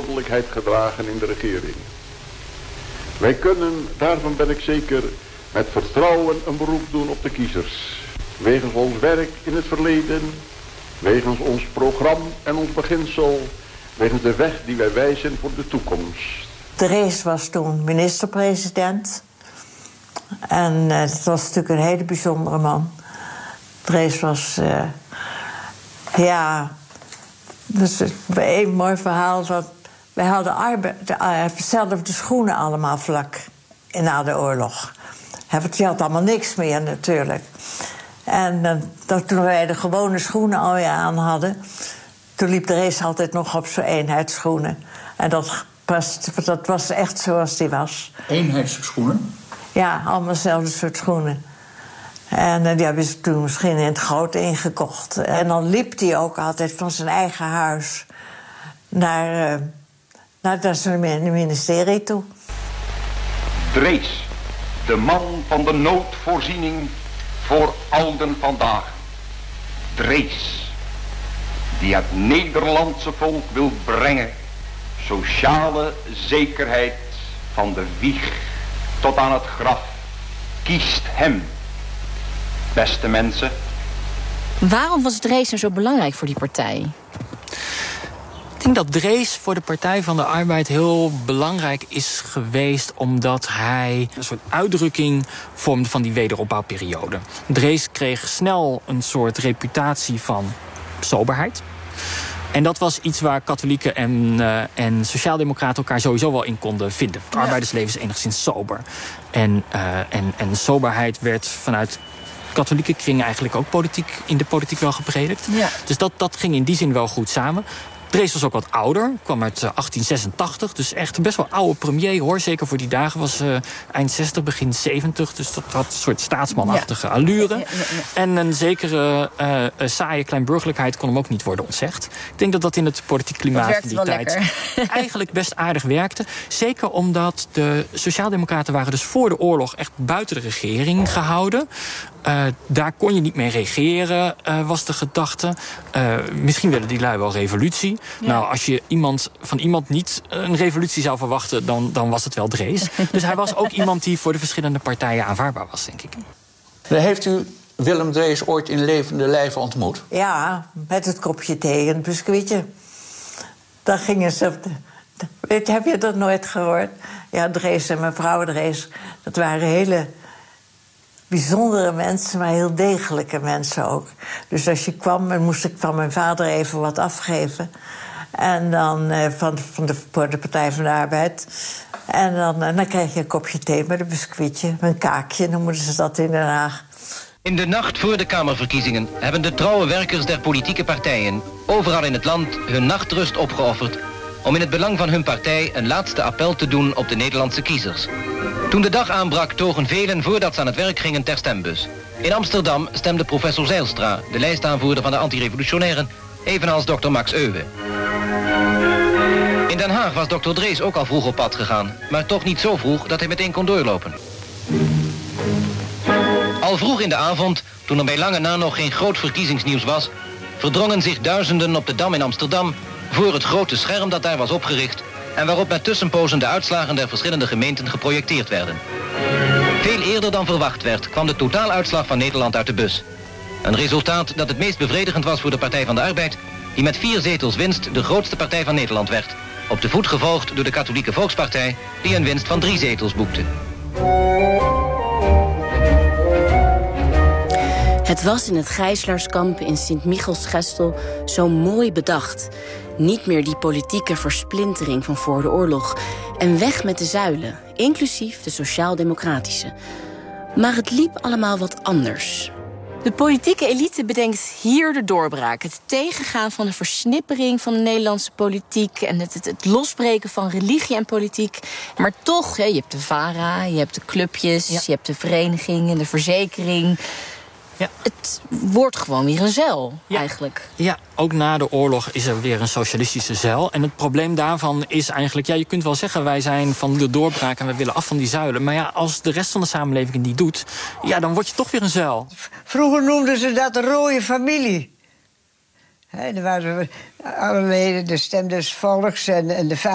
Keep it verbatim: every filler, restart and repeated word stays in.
verantwoordelijkheid gedragen in de regering. Wij kunnen, daarvan ben ik zeker, met vertrouwen een beroep doen op de kiezers. Wegens ons werk in het verleden, wegens ons programma en ons beginsel, wegens de weg die wij wijzen voor de toekomst. Drees was toen minister-president. En uh, dat was natuurlijk een hele bijzondere man. Drees was, uh, ja, dus een mooi verhaal. Dat wij hadden arbeid, uh, hetzelfde schoenen allemaal vlak na de oorlog. Hij had allemaal niks meer natuurlijk. En uh, dat, toen wij de gewone schoenen alweer aan hadden, toen liep Drees altijd nog op zijn eenheidsschoenen. En dat was, dat was echt zoals die was. Eenheidsschoenen? Ja, allemaal hetzelfde soort schoenen. En uh, die hebben ze toen misschien in het groot ingekocht. En dan liep hij ook altijd van zijn eigen huis naar, uh, naar, naar zijn ministerie toe. Drees, de man van de noodvoorziening voor ouden vandaag. Drees, die het Nederlandse volk wil brengen sociale zekerheid van de wieg tot aan het graf. Kiest hem, beste mensen. Waarom was Drees nou zo belangrijk voor die partij? Ik denk dat Drees voor de Partij van de Arbeid heel belangrijk is geweest, omdat hij een soort uitdrukking vormde van die wederopbouwperiode. Drees kreeg snel een soort reputatie van soberheid. En dat was iets waar katholieken en, uh, en sociaaldemocraten elkaar sowieso wel in konden vinden. Het arbeidersleven is enigszins sober. En, uh, en, en soberheid werd vanuit katholieke kringen eigenlijk ook politiek, in de politiek wel gepredikt. Ja. Dus dat, dat ging in die zin wel goed samen. Drees was ook wat ouder, kwam uit achttien zesentachtig. Dus echt best wel oude premier, hoor. Zeker voor die dagen was uh, eind zestig, begin zeventig. Dus dat had een soort staatsmanachtige ja. allure. Ja, ja, ja. En een zekere uh, saaie kleinburgerlijkheid kon hem ook niet worden ontzegd. Ik denk dat dat in het politiek klimaat van die tijd lekker. eigenlijk best aardig werkte. Zeker omdat de sociaaldemocraten waren dus voor de oorlog echt buiten de regering gehouden. Uh, daar kon je niet mee regeren, uh, was de gedachte. Uh, misschien willen die lui wel revolutie. Ja. Nou, als je iemand, van iemand niet een revolutie zou verwachten, dan, dan was het wel Drees. Dus hij was ook iemand die voor de verschillende partijen aanvaardbaar was, denk ik. Heeft u Willem Drees ooit in levende lijven ontmoet? Ja, met het kopje thee en het biscuitje. Daar gingen ze op de... Weet je, heb je dat nooit gehoord? Ja, Drees en mevrouw Drees, dat waren hele bijzondere mensen, maar heel degelijke mensen ook. Dus als je kwam, dan moest ik van mijn vader even wat afgeven. En dan uh, van, van de, voor de Partij van de Arbeid. En dan, uh, dan kreeg je een kopje thee met een biscuitje, een kaakje, noemen ze dat in Den Haag. In de nacht voor de Kamerverkiezingen hebben de trouwe werkers der politieke partijen overal in het land hun nachtrust opgeofferd om in het belang van hun partij een laatste appel te doen op de Nederlandse kiezers. Toen de dag aanbrak, togen velen voordat ze aan het werk gingen ter stembus. In Amsterdam stemde professor Zijlstra, de lijstaanvoerder van de antirevolutionairen, evenals dokter Max Euwe. In Den Haag was dokter Drees ook al vroeg op pad gegaan, maar toch niet zo vroeg dat hij meteen kon doorlopen. Al vroeg in de avond, toen er bij lange na nog geen groot verkiezingsnieuws was, verdrongen zich duizenden op de Dam in Amsterdam voor het grote scherm dat daar was opgericht en waarop met tussenpozen de uitslagen der verschillende gemeenten geprojecteerd werden. Veel eerder dan verwacht werd, kwam de totaaluitslag van Nederland uit de bus. Een resultaat dat het meest bevredigend was voor de Partij van de Arbeid, die met vier zetels winst de grootste partij van Nederland werd. Op de voet gevolgd door de Katholieke Volkspartij, die een winst van drie zetels boekte. Het was in het gijzelaarskamp in Sint-Michielsgestel zo mooi bedacht. Niet meer die politieke versplintering van voor de oorlog. En weg met de zuilen, inclusief de sociaal-democratische. Maar het liep allemaal wat anders. De politieke elite bedenkt hier de doorbraak. Het tegengaan van de versnippering van de Nederlandse politiek en het, het, het losbreken van religie en politiek. Maar toch, hè, je hebt de VARA, je hebt de clubjes, ja. je hebt de vereniging en de verzekering. Ja. Het wordt gewoon weer een zeil, ja. eigenlijk. Ja, ook na de oorlog is er weer een socialistische zeil. En het probleem daarvan is eigenlijk... ja, je kunt wel zeggen, wij zijn van de doorbraak en we willen af van die zuilen. Maar ja, als de rest van de samenleving het niet doet... ja, dan word je toch weer een zeil. Vroeger noemden ze dat de rode familie. He, er waren alle leden, de stem des volks en, en de